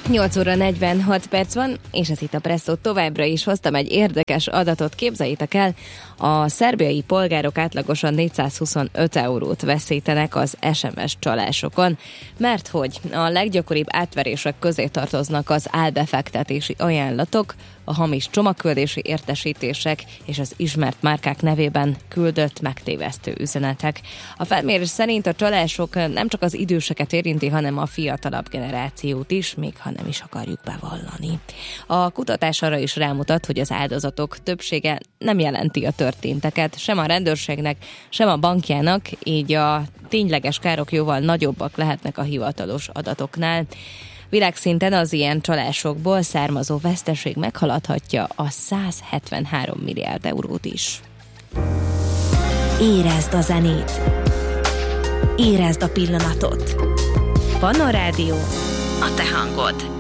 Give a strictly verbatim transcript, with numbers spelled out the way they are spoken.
nyolc óra negyvenhat perc van, és ez itt a Presszó. Továbbra is hoztam egy érdekes adatot. Képzeljétek el, a szerbiai polgárok átlagosan négyszázhuszonöt eurót veszítenek az es em es csalásokon, mert hogy a leggyakoribb átverések közé tartoznak az álbefektetési ajánlatok, a hamis csomagküldési értesítések és az ismert márkák nevében küldött megtévesztő üzenetek. A felmérés szerint a csalások nem csak az időseket érinti, hanem a fiatalabb generációt is, még ha nem is akarjuk bevallani. A kutatás arra is rámutat, hogy az áldozatok többsége nem jelenti a történteket, sem a rendőrségnek, sem a bankjának, így a tényleges károk jóval nagyobbak lehetnek a hivatalos adatoknál. Világszinten az ilyen csalásokból származó veszteség meghaladhatja a száz hetvenhárom milliárd eurót is. Érezd a zenét! Érezd a pillanatot! Pannon Rádió, a te hangod!